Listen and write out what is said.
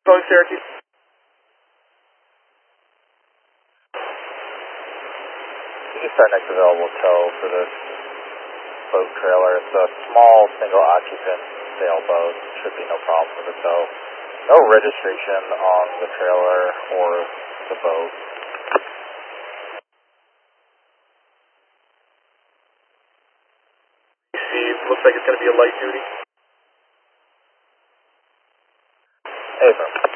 calling Syracuse. You can start next available tow for this boat trailer. It's a small single occupant sailboat. Should be no problem with the tow. No registration on the trailer or the boat. Steve, looks like it's going to be a light duty. Hey, sir.